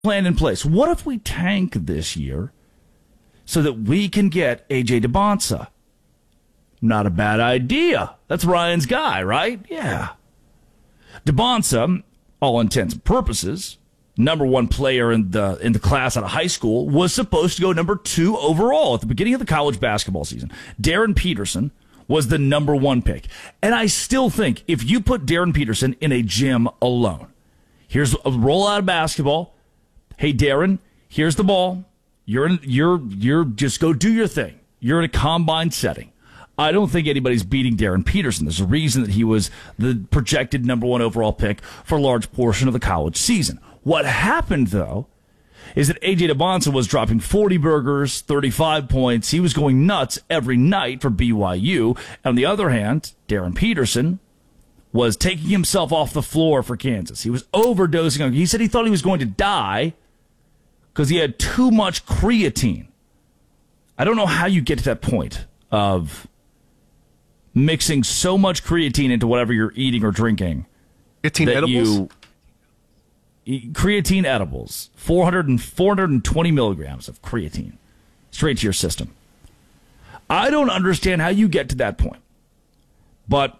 plan in place. What if we tank this year so that we can get A.J. DeBonsa? Not a bad idea. That's Ryan's guy, right? Yeah. DeBonsa, all intents and purposes, number one player in the class out of high school, was supposed to go number 2 overall at the beginning of the college basketball season. Darren Peterson was the number 1 pick. And I still think if you put Darren Peterson in a gym alone, here's a rollout of basketball. Hey, Darren, here's the ball. You're just go do your thing. You're in a combine setting. I don't think anybody's beating Darren Peterson. There's a reason that he was the projected number 1 overall pick for a large portion of the college season. What happened, though, is that A.J. DeBonsa was dropping 40 burgers, 35 points. He was going nuts every night for BYU. On the other hand, Darren Peterson was taking himself off the floor for Kansas. He was overdosing. He said he thought he was going to die because he had too much creatine. I don't know how you get to that point of mixing so much creatine into whatever you're eating or drinking. Creatine edibles? Creatine edibles. 420 milligrams of creatine straight to your system. I don't understand how you get to that point. But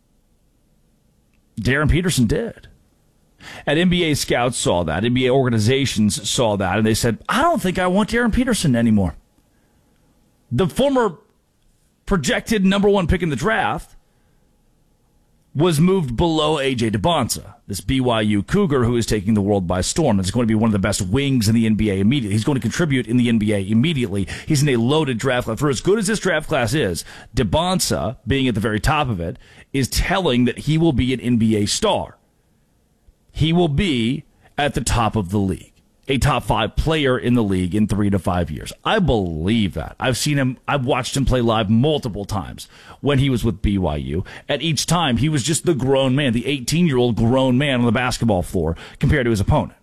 Darren Peterson did. And NBA scouts saw that. NBA organizations saw that. And they said, I don't think I want Darren Peterson anymore. The former projected number 1 pick in the draft was moved below A.J. DeBonsa, this BYU Cougar who is taking the world by storm. It's going to be one of the best wings in the NBA immediately. He's going to contribute in the NBA immediately. He's in a loaded draft class. For as good as this draft class is, DeBonsa, being at the very top of it, is telling that he will be an NBA star. He will be at the top of the league. A top 5 player in the league in 3 to 5 years. I believe that. I've watched him play live multiple times when he was with BYU. And each time he was just the grown man, the 18-year-old grown man on the basketball floor compared to his opponent.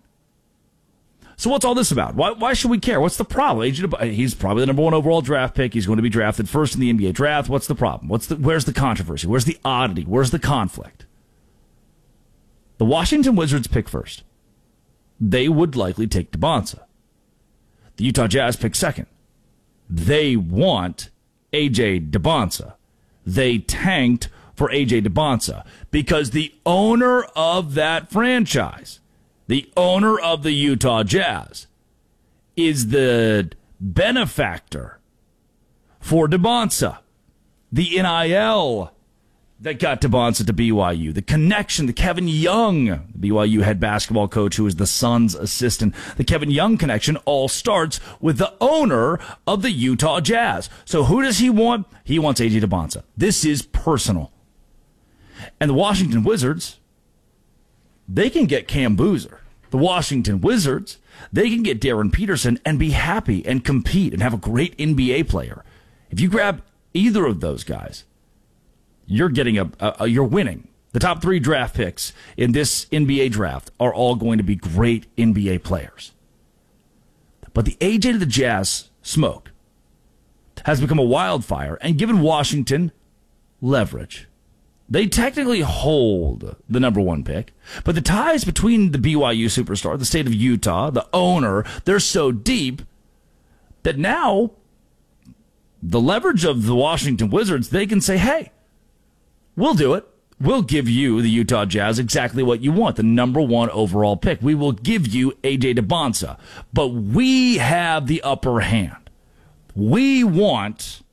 So what's all this about? Why should we care? What's the problem? He's probably the number 1 overall draft pick. He's going to be drafted first in the NBA draft. What's the problem? Where's the controversy? Where's the oddity? Where's the conflict? The Washington Wizards pick first. They would likely take DeBonsa. The Utah Jazz pick second. They want A.J. DeBonsa. They tanked for A.J. DeBonsa because the owner of that franchise, the owner of the Utah Jazz, is the benefactor for DeBonsa. The NIL that got DeBonsa to BYU. The connection, the Kevin Young, the BYU head basketball coach who is the Suns' assistant. The Kevin Young connection all starts with the owner of the Utah Jazz. So who does he want? He wants A.J. DeBonsa. This is personal. And the Washington Wizards, they can get Cam Boozer. The Washington Wizards, they can get Darren Peterson and be happy and compete and have a great NBA player. If you grab either of those guys, you're getting you're winning. The top 3 draft picks in this NBA draft are all going to be great NBA players. But the A.J. to the Jazz smoke has become a wildfire and given Washington leverage. They technically hold the number 1 pick, but the ties between the BYU superstar, the state of Utah, the owner, they're so deep that now the leverage of the Washington Wizards, they can say, hey, we'll do it. We'll give you, the Utah Jazz, exactly what you want, the number 1 overall pick. We will give you A.J. DeBonsa, but we have the upper hand. We want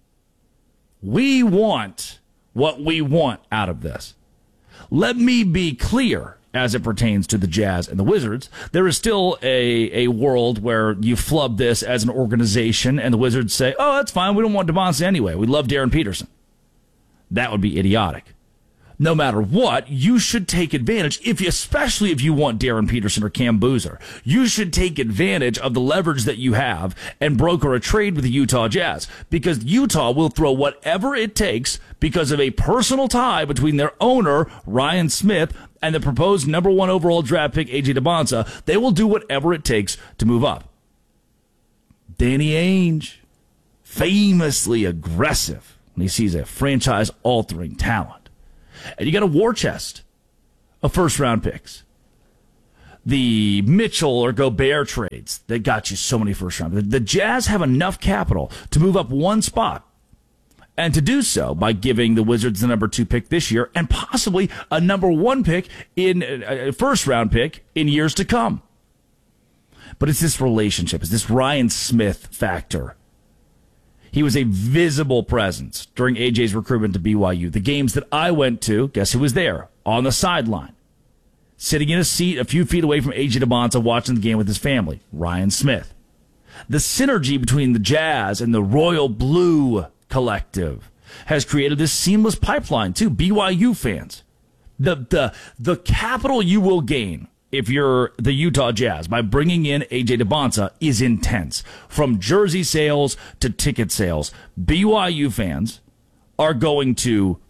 what we want out of this. Let me be clear as it pertains to the Jazz and the Wizards. There is still a world where you flub this as an organization and the Wizards say, oh, that's fine. We don't want DeBonsa anyway. We love Darren Peterson. That would be idiotic. No matter what, you should take advantage, especially if you want Darren Peterson or Cam Boozer. You should take advantage of the leverage that you have and broker a trade with the Utah Jazz, because Utah will throw whatever it takes because of a personal tie between their owner, Ryan Smith, and the proposed number 1 overall draft pick, A.J. DeBonsa. They will do whatever it takes to move up. Danny Ainge, famously aggressive when he sees a franchise-altering talent. And you got a war chest of first-round picks. the Mitchell or Gobert trades that got you so many first round. The Jazz have enough capital to move up one spot, and to do so by giving the Wizards the number 2 pick this year and possibly a number 1 pick in a first round pick in years to come. But it's this relationship, it's this Ryan Smith factor. He was a visible presence during AJ's recruitment to BYU. The games that I went to, guess who was there? On the sideline. Sitting in a seat a few feet away from AJ DeBonta watching the game with his family. Ryan Smith. The synergy between the Jazz and the Royal Blue collective has created this seamless pipeline too. BYU fans. The capital you will gain if you're the Utah Jazz by bringing in AJ DeBonta is intense. From jersey sales to ticket sales, BYU fans are going to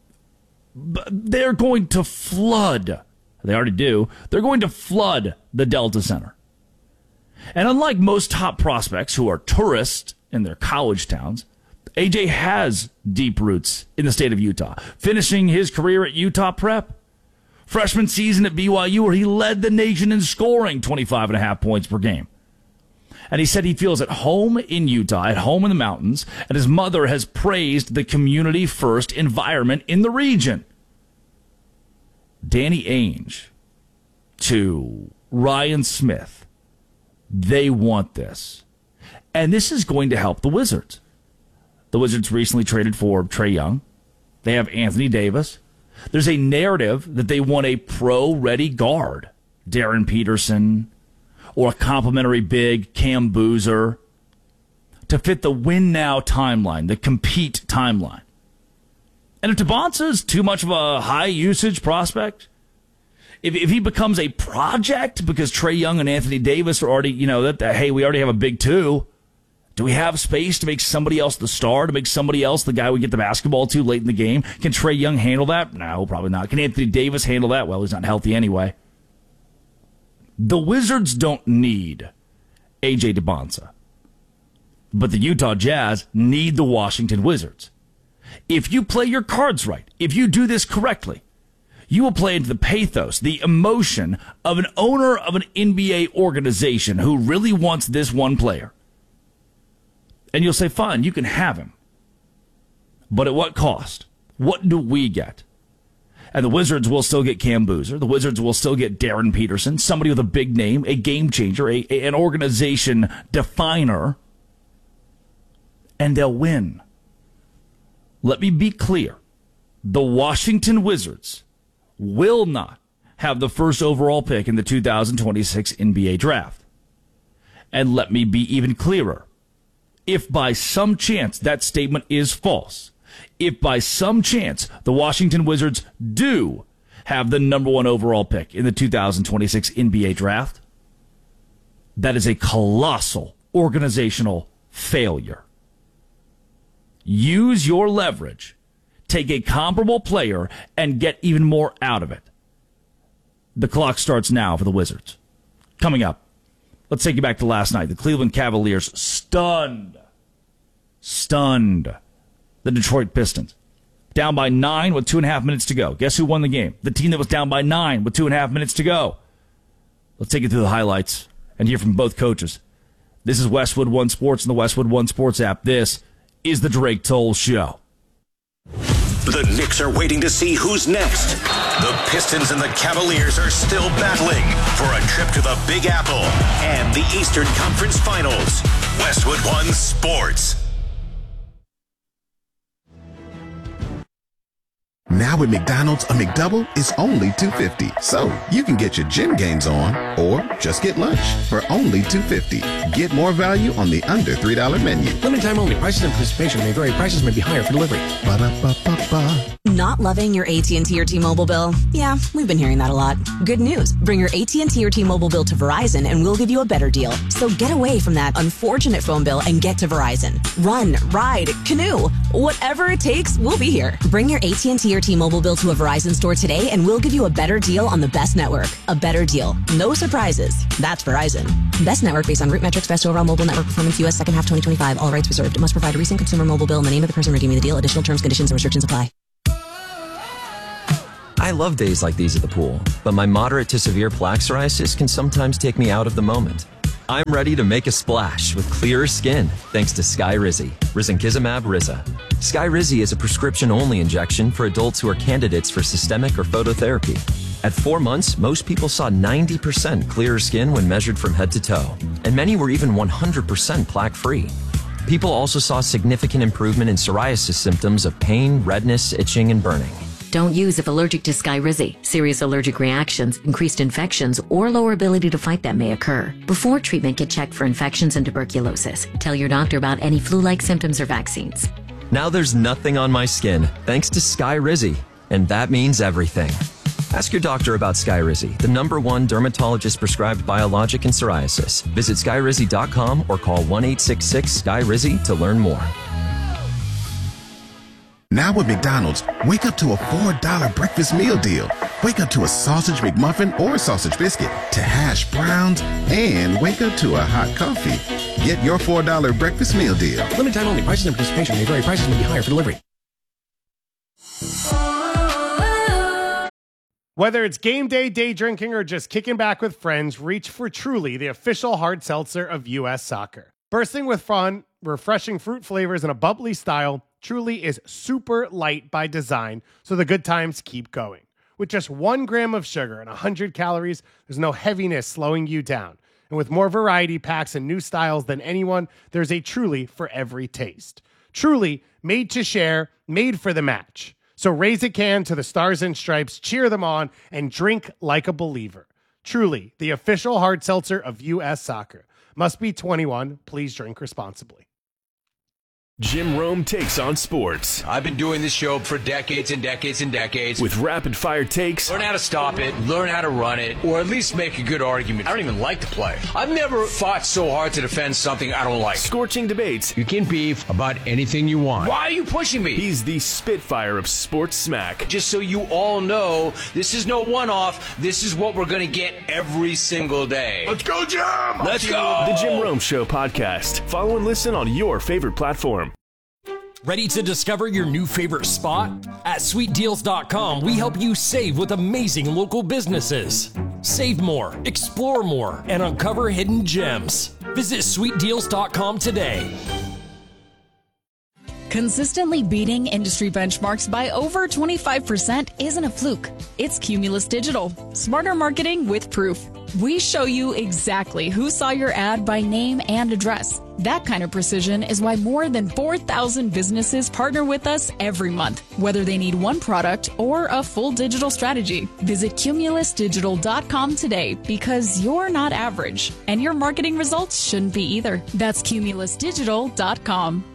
flood. They already do. They're going to flood the Delta Center. And unlike most top prospects who are tourists in their college towns, AJ has deep roots in the state of Utah, finishing his career at Utah Prep. Freshman season at BYU where he led the nation in scoring 25.5 points per game. And he said he feels at home in Utah, at home in the mountains, and his mother has praised the community-first environment in the region. Danny Ainge to Ryan Smith, they want this. And this is going to help the Wizards. The Wizards recently traded for Trae Young. They have Anthony Davis. There's a narrative that they want a pro-ready guard, Darren Peterson, or a complimentary big, Cam Boozer, to fit the win-now timeline, the compete timeline. And if DeBonta is too much of a high-usage prospect, if he becomes a project because Trae Young and Anthony Davis are already, hey, we already have a big 2, do we have space to make somebody else the star, to make somebody else the guy we get the basketball to late in the game? Can Trae Young handle that? No, probably not. Can Anthony Davis handle that? Well, he's not healthy anyway. The Wizards don't need AJ DeBonta, but the Utah Jazz need the Washington Wizards. If you play your cards right, if you do this correctly, you will play into the pathos, the emotion of an owner of an NBA organization who really wants this one player. And you'll say, fine, you can have him. But at what cost? What do we get? And the Wizards will still get Cam Boozer. The Wizards will still get Darren Peterson, somebody with a big name, a game changer, an organization definer. And they'll win. Let me be clear. The Washington Wizards will not have the first overall pick in the 2026 NBA draft. And let me be even clearer. If by some chance that statement is false, if by some chance the Washington Wizards do have the number 1 overall pick in the 2026 NBA draft, that is a colossal organizational failure. Use your leverage, take a comparable player, and get even more out of it. The clock starts now for the Wizards. Coming up, let's take you back to last night. The Cleveland Cavaliers stunned the Detroit Pistons. Down by 9 with 2.5 minutes to go. Guess who won the game? The team that was down by 9 with 2.5 minutes to go. Let's take you through the highlights and hear from both coaches. This is Westwood One Sports and the Westwood One Sports app. This is the Drake Toll Show. The Knicks are waiting to see who's next. The Pistons and the Cavaliers are still battling for a trip to the Big Apple and the Eastern Conference Finals. Westwood One Sports. Now at McDonald's, a McDouble is only $2.50. So you can get your gym gains on or just get lunch for only $2.50. Get more value on the under $3 menu. Limited time only. Prices and participation may vary. Prices may be higher for delivery. Ba-da-ba-ba-ba. Not loving your AT&T or T-Mobile bill? Yeah, we've been hearing that a lot. Good news. Bring your AT&T or T-Mobile bill to Verizon and we'll give you a better deal. So get away from that unfortunate phone bill and get to Verizon. Run, ride, canoe. Whatever it takes, we'll be here. Bring your AT&T or T-Mobile bill to a Verizon store today and we'll give you a better deal on the best network. A better deal. No surprises. That's Verizon. Best network based on root metrics, best overall mobile network performance, U.S. second half 2025. All rights reserved. It must provide a recent consumer mobile bill and the name of the person redeeming the deal. Additional terms, conditions, and restrictions apply. I love days like these at the pool, but my moderate to severe plaque psoriasis can sometimes take me out of the moment. I'm ready to make a splash with clearer skin thanks to Skyrizi, risankizumab Riza. Skyrizi is a prescription-only injection for adults who are candidates for systemic or phototherapy. At 4 months, most people saw 90% clearer skin when measured from head to toe, and many were even 100% plaque-free. People also saw significant improvement in psoriasis symptoms of pain, redness, itching, and burning. Don't use if allergic to Skyrizi. Serious allergic reactions, increased infections, or lower ability to fight them may occur. Before treatment, get checked for infections and tuberculosis. Tell your doctor about any flu-like symptoms or vaccines. Now there's nothing on my skin thanks to Skyrizi, and that means everything. Ask your doctor about Skyrizi, the #1 dermatologist-prescribed biologic in psoriasis. Visit Skyrizi.com or call 1-866-SKYRIZI to learn more. Now at McDonald's, wake up to a $4 breakfast meal deal. Wake up to a sausage McMuffin or sausage biscuit, to hash browns, and wake up to a hot coffee. Get your $4 breakfast meal deal. Limited time only. Prices and participation may vary. Prices may be higher for delivery. Whether it's game day, day drinking, or just kicking back with friends, reach for Truly, the official hard seltzer of U.S. Soccer. Bursting with fun, refreshing fruit flavors, and a bubbly style, Truly is super light by design, so the good times keep going. With just 1 gram of sugar and 100 calories, there's no heaviness slowing you down. And with more variety packs and new styles than anyone, there's a Truly for every taste. Truly, made to share, made for the match. So raise a can to the Stars and Stripes, cheer them on, and drink like a believer. Truly, the official hard seltzer of U.S. Soccer. Must be 21. Please drink responsibly. Jim Rome takes on sports. I've been doing this show for decades and decades and decades. With rapid-fire takes. Learn how to stop it, learn how to run it, or at least make a good argument. I don't even like to play. I've never fought so hard to defend something I don't like. Scorching debates. You can beef about anything you want. Why are you pushing me? He's the Spitfire of sports smack. Just so you all know, this is no one-off. This is what we're going to get every single day. Let's go, Jim! Let's go! The Jim Rome Show podcast. Follow and listen on your favorite platform. Ready to discover your new favorite spot? At SweetDeals.com, we help you save with amazing local businesses. Save more, explore more, and uncover hidden gems. Visit SweetDeals.com today. Consistently beating industry benchmarks by over 25% isn't a fluke. It's Cumulus Digital. Smarter marketing with proof. We show you exactly who saw your ad by name and address. That kind of precision is why more than 4,000 businesses partner with us every month, whether they need one product or a full digital strategy. Visit CumulusDigital.com today because you're not average, and your marketing results shouldn't be either. That's CumulusDigital.com.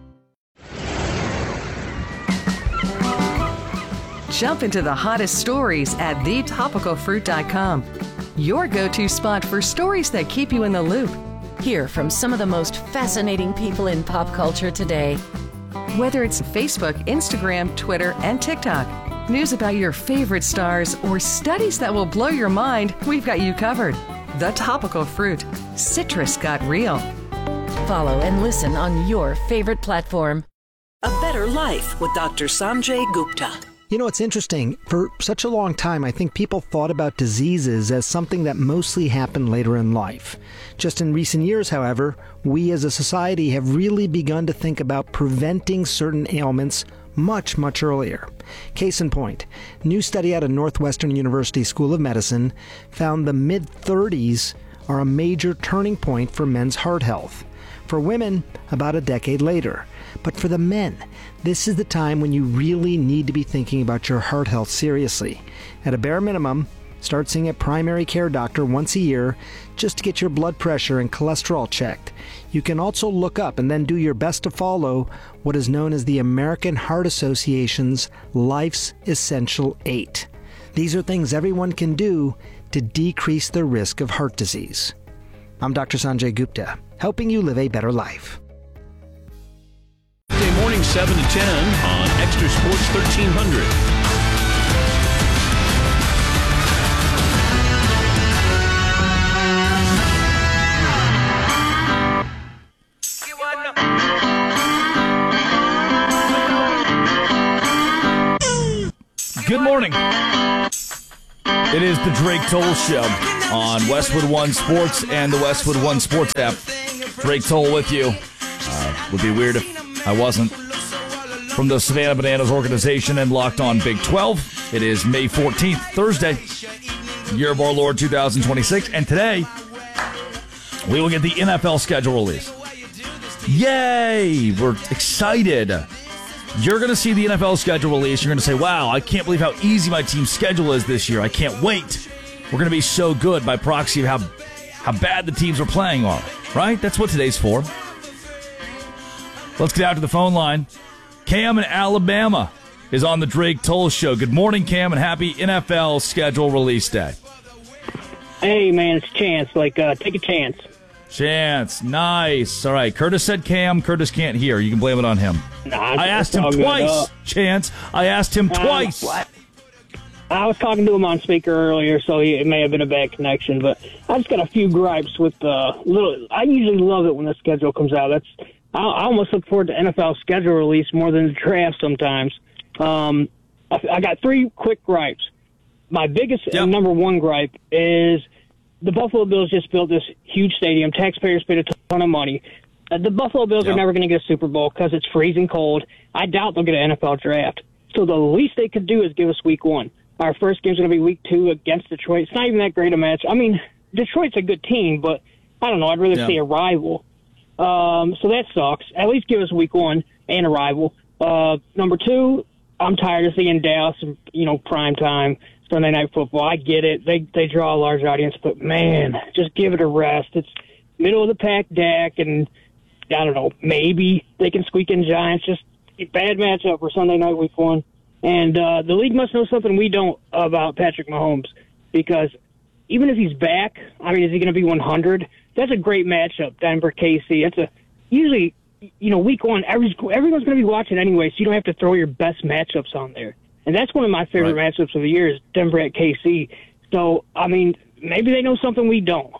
Jump into the hottest stories at thetopicalfruit.com. Your go-to spot for stories that keep you in the loop. Hear from some of the most fascinating people in pop culture today. Whether it's Facebook, Instagram, Twitter, and TikTok, news about your favorite stars, or studies that will blow your mind, we've got you covered. The Topical Fruit. Citrus got real. Follow and listen on your favorite platform. A Better Life with Dr. Sanjay Gupta. You know, it's interesting. For such a long time, I think people thought about diseases as something that mostly happened later in life. Just in recent years, however, we as a society have really begun to think about preventing certain ailments much, much earlier. Case in point, new study out of Northwestern University School of Medicine found the mid-30s are a major turning point for men's heart health. For women, about a decade later. But for the men, this is the time when you really need to be thinking about your heart health seriously. At a bare minimum, start seeing a primary care doctor once a year just to get your blood pressure and cholesterol checked. You can also look up and then do your best to follow what is known as the American Heart Association's Life's Essential 8. These are things everyone can do to decrease the risk of heart disease. I'm Dr. Sanjay Gupta, helping you live a better life. Tuesday morning, 7 to 10 on Extra Sports 1300. Good morning. It is the Drake Toll Show on Westwood One Sports and the Westwood One Sports app. Drake Toll with you. Would be weird if I wasn't. From the Savannah Bananas organization and Locked On Big 12, it is May 14th, Thursday, year of our Lord 2026. And today, we will get the NFL schedule release. Yay! We're excited. You're going to see the NFL schedule release. You're going to say, wow, I can't believe how easy my team's schedule is this year. I can't wait. We're going to be so good by proxy of how bad the teams we're playing are. Right? That's what today's for. Let's get out to the phone line. Cam in Alabama is on the Drake Toll Show. Good morning, Cam, and happy NFL schedule release day. Hey, man, it's Chance. Take a chance. Chance, nice. All right, Curtis said Cam. Curtis can't hear. You can blame it on him. I asked him twice, Chance. I asked him twice. I was talking to him on speaker earlier, so it may have been a bad connection. But I just got a few gripes with I usually love it when the schedule comes out. I almost look forward to NFL schedule release more than the draft sometimes. I got three quick gripes. My biggest and number one gripe is the Buffalo Bills just built this huge stadium. Taxpayers paid a ton of money. The Buffalo Bills are never going to get a Super Bowl because it's freezing cold. I doubt they'll get an NFL draft. So the least they could do is give us week one. Our first game's going to be week 2 against Detroit. It's not even that great a match. I mean, Detroit's a good team, but I don't know. I'd rather see a rival. So that sucks. At least give us week 1 and a rival. Number 2, I'm tired of seeing Dallas, prime time, Sunday Night Football. I get it. They draw a large audience, but, man, just give it a rest. It's middle of the pack Dak, and, I don't know, maybe they can squeak in Giants. Just a bad matchup for Sunday night week 1. And the league must know something we don't about Patrick Mahomes, because even if he's back, I mean, is he going to be 100? That's a great matchup, Denver, KC. That's usually, week 1, everyone's going to be watching anyway, so you don't have to throw your best matchups on there. And that's one of my favorite matchups of the year is Denver at KC. So, I mean, maybe they know something we don't.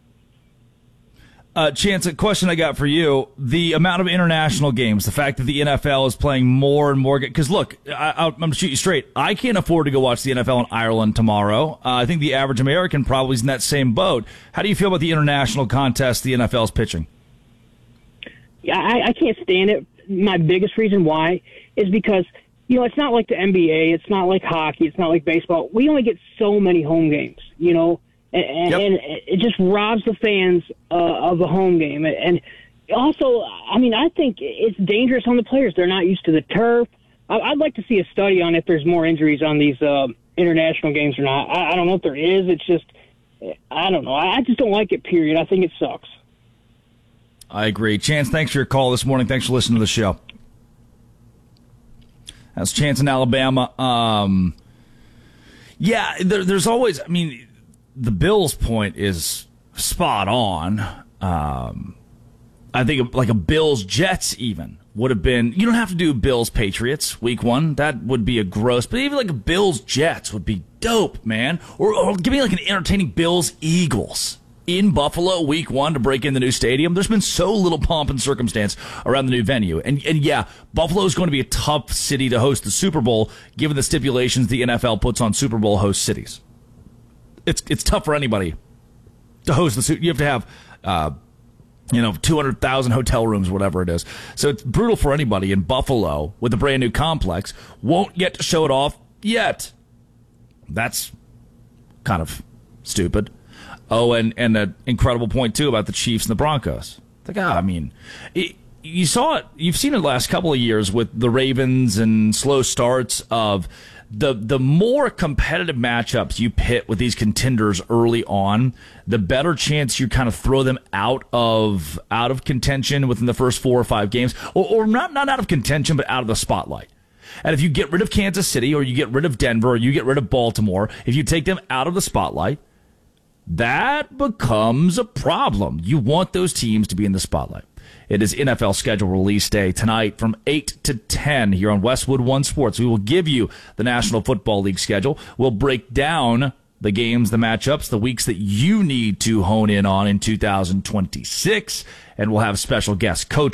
Chance, a question I got for you. The amount of international games, the fact that the NFL is playing more and more. Because, look, I'm going to shoot you straight. I can't afford to go watch the NFL in Ireland tomorrow. I think the average American probably is in that same boat. How do you feel about the international contest the NFL's pitching? Yeah, I can't stand it. My biggest reason why is because, it's not like the NBA. It's not like hockey. It's not like baseball. We only get so many home games, And it just robs the fans of a home game. And also, I mean, I think it's dangerous on the players. They're not used to the turf. I'd like to see a study on if there's more injuries on these international games or not. I don't know if there is. It's just, I don't know. I just don't like it, period. I think it sucks. I agree. Chance, thanks for your call this morning. Thanks for listening to the show. That's Chance in Alabama. There's always, I mean, the Bills' point is spot on. I think like a Bills-Jets even would have been, you don't have to do Bills-Patriots week 1. That would be a gross, but even like a Bills-Jets would be dope, man. Or give me like an entertaining Bills-Eagles in Buffalo week 1 to break in the new stadium. There's been so little pomp and circumstance around the new venue. And yeah, Buffalo is going to be a tough city to host the Super Bowl given the stipulations the NFL puts on Super Bowl host cities. It's tough for anybody to host the suit. You have to have, 200,000 hotel rooms, whatever it is. So it's brutal for anybody in Buffalo with a brand new complex. Won't get to show it off yet. That's kind of stupid. Oh, and an incredible point, too, about the Chiefs and the Broncos. You saw it. You've seen it the last couple of years with the Ravens and slow starts of the more competitive matchups you pit with these contenders early on, the better chance you kind of throw them out of contention within the first 4 or 5 games, or not out of contention, but out of the spotlight. And if you get rid of Kansas City, or you get rid of Denver, or you get rid of Baltimore, if you take them out of the spotlight, that becomes a problem. You want those teams to be in the spotlight. It is NFL schedule release day tonight from 8 to 10 here on Westwood One Sports. We will give you the National Football League schedule. We'll break down the games, the matchups, the weeks that you need to hone in on in 2026, and we'll have special guest coaches,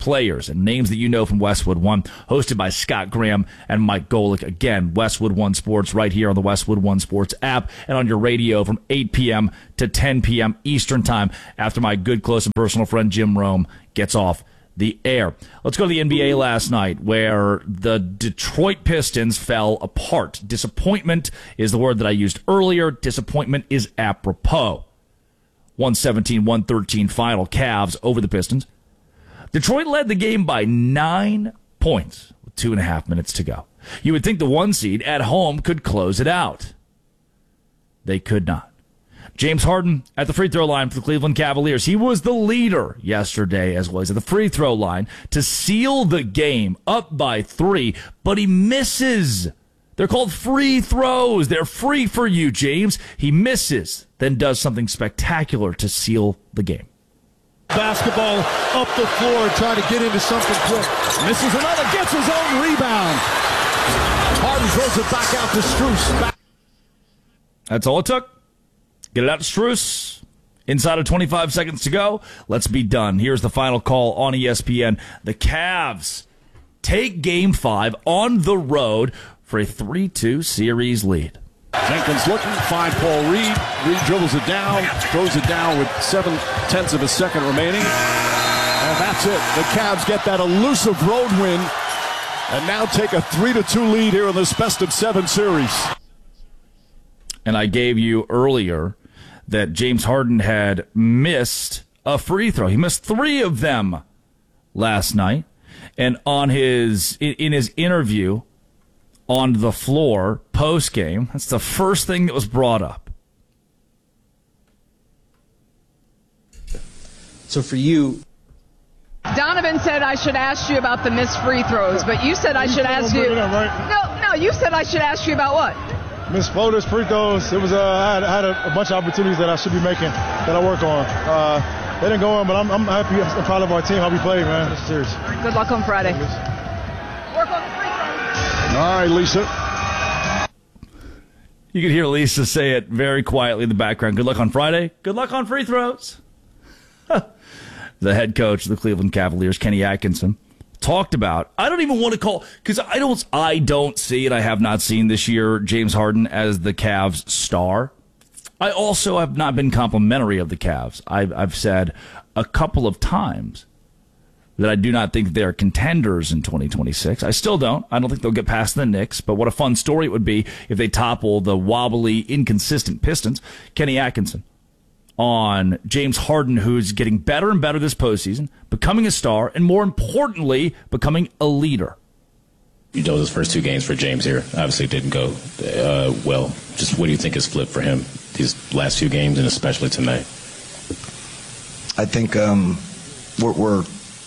players and names that you know from Westwood One, hosted by Scott Graham and Mike Golick. Again, Westwood One Sports right here on the Westwood One Sports app and on your radio from 8 p.m. to 10 p.m. Eastern Time after my good, close, and personal friend Jim Rome gets off the air. Let's go to the NBA last night, where the Detroit Pistons fell apart. Disappointment is the word that I used earlier. Disappointment is apropos. 117-113 final, Cavs over the Pistons. Detroit led the game by 9 points with 2.5 minutes to go. You would think the 1 seed at home could close it out. They could not. James Harden at the free throw line for the Cleveland Cavaliers. He was the leader yesterday as well as at the free throw line to seal the game up by 3, but he misses. They're called free throws. They're free for you, James. He misses, then does something spectacular to seal the game. Basketball up the floor, trying to get into something quick. Misses another, gets his own rebound. Harden throws it back out to Strus. That's all it took. Get it out to Strus. Inside of 25 seconds to go. Let's be done. Here's the final call on ESPN. The Cavs take Game 5 on the road for a 3-2 series lead. Jenkins looking, find Paul Reed. Reed dribbles it down, throws it down with 7/10 of a second remaining. And that's it. The Cavs get that elusive road win and now take a 3-2 lead here in this best of 7 series. And I gave you earlier that James Harden had missed a free throw. He missed 3 of them last night. And on in his interview on the floor post-game, that's the first thing that was brought up. So for you, Donovan said I should ask you about the missed free throws, but you said I should ask you. No, you said I should ask you about what? Missed floaters, free throws. It was I had a bunch of opportunities that I should be making that I work on. They didn't go on, but I'm happy. I'm proud of our team, how we played, man. It's serious. Good luck on Friday. Work on the free throws. All right, Lisa. You could hear Lisa say it very quietly in the background. Good luck on Friday. Good luck on free throws. The head coach of the Cleveland Cavaliers, Kenny Atkinson, talked about, I don't even want to call, because I don't see it, I have not seen this year, James Harden as the Cavs star. I also have not been complimentary of the Cavs. I've said a couple of times that I do not think they're contenders in 2026. I still don't. I don't think they'll get past the Knicks, but what a fun story it would be if they topple the wobbly, inconsistent Pistons. Kenny Atkinson on James Harden, who's getting better and better this postseason, becoming a star, and more importantly, becoming a leader. You know, those first 2 games for James here obviously didn't go well. Just what do you think has flipped for him these last 2 games, and especially tonight? I think we're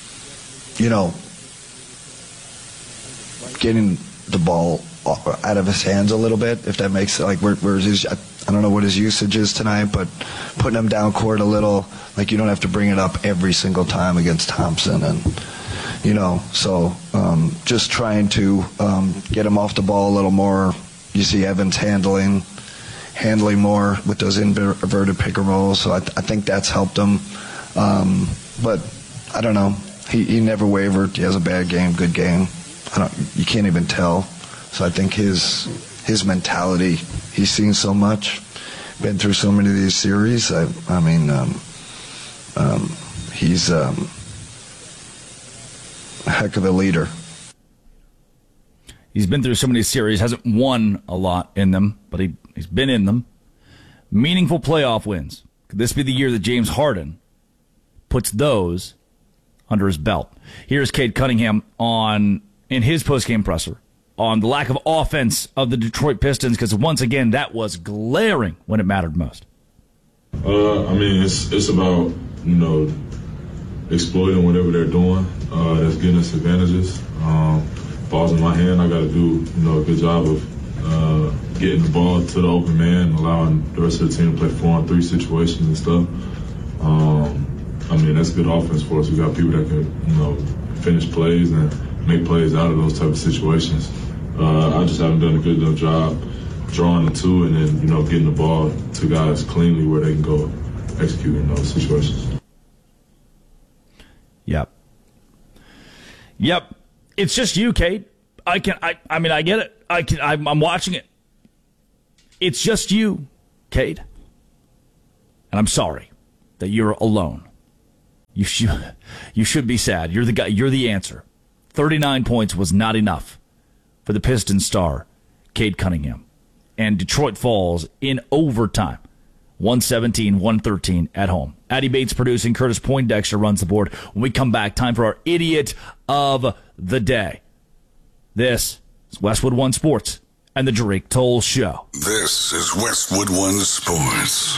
getting the ball out of his hands a little bit, if that makes it, like, where's his, I don't know what his usage is tonight, but putting him down court a little, like, you don't have to bring it up every single time against Thompson, and so just trying to get him off the ball a little more. You see Evans handling more with those inverted pick and rolls, so I think that's helped him. But I don't know, he never wavered. He has a bad game, good game. You can't even tell. So I think his mentality, he's seen so much, been through so many of these series. He's a heck of a leader. He's been through so many series, hasn't won a lot in them, but he's been in them. Meaningful playoff wins. Could this be the year that James Harden puts those under his belt? Here's Cade Cunningham in his postgame presser on the lack of offense of the Detroit Pistons, because once again, that was glaring when it mattered most. It's about, exploiting whatever they're doing that's getting us advantages. Ball's in my hand, I got to do, a good job of getting the ball to the open man, allowing the rest of the team to play 4-on-3 situations and stuff. That's good offense for us. We got people that can, finish plays and make plays out of those type of situations. I just haven't done a good enough job drawing the 2 and then, getting the ball to guys cleanly where they can go execute in those situations. Yep. Yep. It's just you, Kate. I mean, I get it. I'm watching it. It's just you, Kate. And I'm sorry that you're alone. You should be sad. You're the guy. You're the answer. 39 points was not enough for the Pistons star, Cade Cunningham. And Detroit falls in overtime. 117-113 at home. Addy Bates producing. Curtis Poindexter runs the board. When we come back, time for our Idiot of the Day. This is Westwood One Sports and the Drake Toll Show. This is Westwood One Sports.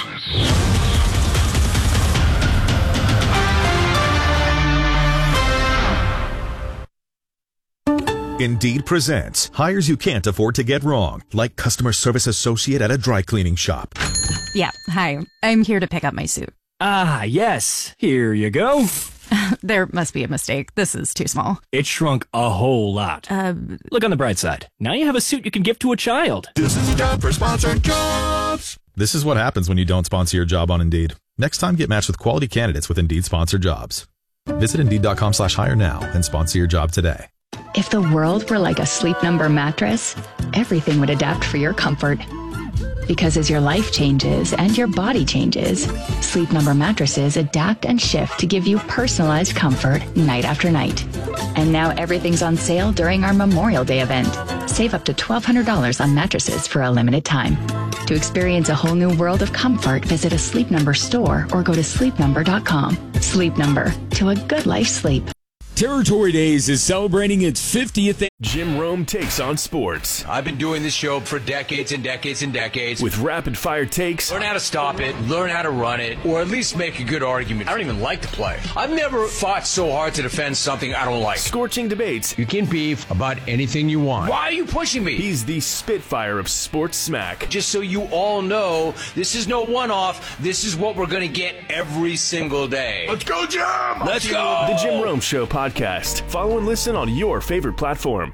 Indeed presents hires you can't afford to get wrong, like customer service associate at a dry cleaning shop. Yeah, hi. I'm here to pick up my suit. Ah, yes. Here you go. There must be a mistake. This is too small. It shrunk a whole lot. Look on the bright side. Now you have a suit you can give to a child. This is a job for sponsored jobs. This is what happens when you don't sponsor your job on Indeed. Next time, get matched with quality candidates with Indeed sponsored jobs. Visit Indeed.com/hire now and sponsor your job today. If the world were like a Sleep Number mattress, everything would adapt for your comfort. Because as your life changes and your body changes, Sleep Number mattresses adapt and shift to give you personalized comfort night after night. And now everything's on sale during our Memorial Day event. Save up to $1,200 on mattresses for a limited time. To experience a whole new world of comfort, visit a Sleep Number store or go to sleepnumber.com. Sleep Number, to a good life sleep. Territory Days is celebrating its 50th. Jim Rome takes on sports. I've been doing this show for decades and decades and decades. With rapid-fire takes. Learn how to stop it, learn how to run it, or at least make a good argument. I don't even like the play. I've never fought so hard to defend something I don't like. Scorching debates. You can beef about anything you want. Why are you pushing me? He's the Spitfire of sports smack. Just so you all know, this is no one-off. This is what we're going to get every single day. Let's go, Jim! Let's go! The Jim Rome Show podcast. Follow and listen on your favorite platform.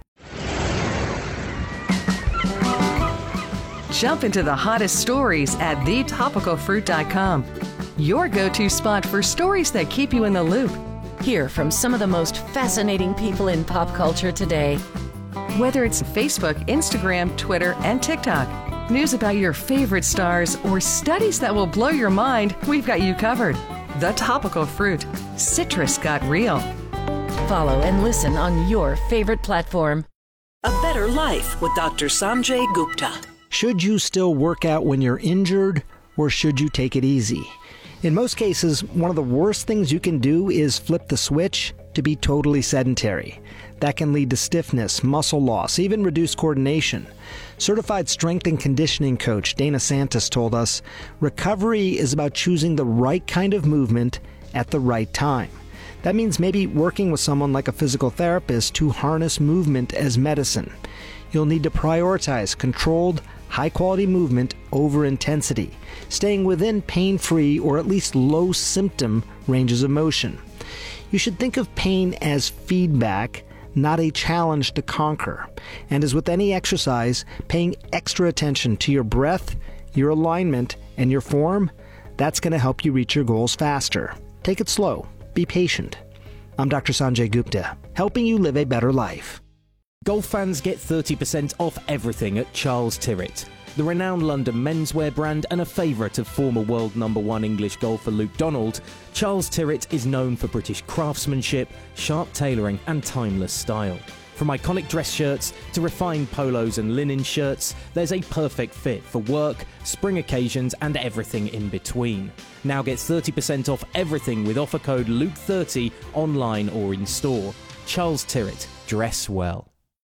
Jump into the hottest stories at thetopicalfruit.com. Your go-to spot for stories that keep you in the loop. Hear from some of the most fascinating people in pop culture today. Whether it's Facebook, Instagram, Twitter, and TikTok, news about your favorite stars, or studies that will blow your mind, we've got you covered. The Topical Fruit. Citrus got real. Follow and listen on your favorite platform. A Better Life with Dr. Sanjay Gupta. Should you still work out when you're injured, or should you take it easy? In most cases, one of the worst things you can do is flip the switch to be totally sedentary. That can lead to stiffness, muscle loss, even reduced coordination. Certified strength and conditioning coach Dana Santos told us, recovery is about choosing the right kind of movement at the right time. That means maybe working with someone like a physical therapist to harness movement as medicine. You'll need to prioritize controlled, high-quality movement over intensity, staying within pain-free or at least low-symptom ranges of motion. You should think of pain as feedback, not a challenge to conquer. And as with any exercise, paying extra attention to your breath, your alignment, and your form, that's going to help you reach your goals faster. Take it slow. Be patient. I'm Dr. Sanjay Gupta, helping you live a better life. Golf fans get 30% off everything at Charles Tyrrett. The renowned London menswear brand and a favourite of former world #1 English golfer Luke Donald, Charles Tyrrett is known for British craftsmanship, sharp tailoring and timeless style. From iconic dress shirts to refined polos and linen shirts, there's a perfect fit for work, spring occasions and everything in between. Now get 30% off everything with offer code LUKE30 online or in store. Charles Tyrrett, dress well.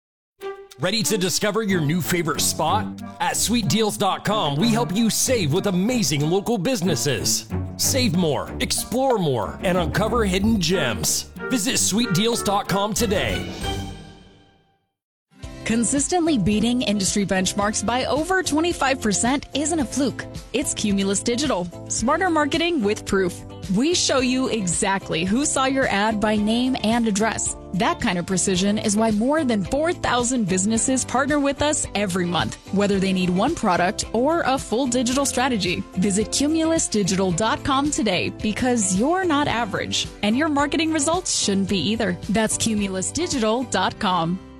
Ready to discover your new favorite spot? At SweetDeals.com, we help you save with amazing local businesses. Save more, explore more, and uncover hidden gems. Visit SweetDeals.com today. Consistently beating industry benchmarks by over 25% isn't a fluke. It's Cumulus Digital. Smarter marketing with proof. We show you exactly who saw your ad by name and address. That kind of precision is why more than 4,000 businesses partner with us every month, whether they need one product or a full digital strategy. Visit CumulusDigital.com today because you're not average, and your marketing results shouldn't be either. That's CumulusDigital.com.